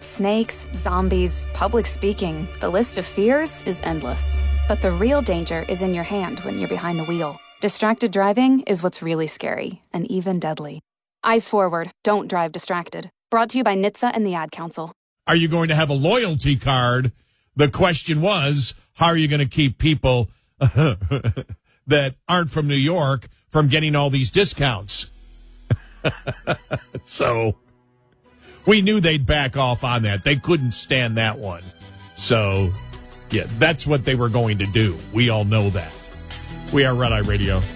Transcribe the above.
Snakes, zombies, public speaking. The list of fears is endless. But the real danger is in your hand when you're behind the wheel. Distracted driving is what's really scary and even deadly. Eyes forward. Don't drive distracted. Brought to you by NHTSA and the Ad Council. Are you going to have a loyalty card? The question was, how are you going to keep people that aren't from New York from getting all these discounts? So we knew they'd back off on that. They couldn't stand that one. So, yeah, that's what they were going to do. We all know that. We are Red Eye Radio.